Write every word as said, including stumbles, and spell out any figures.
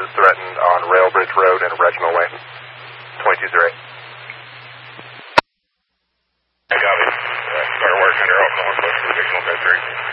is threatened on Railbridge Road in Reginald Lane. twenty-two zero eight. I got it. Uh, start working under open on Bush for signal code three.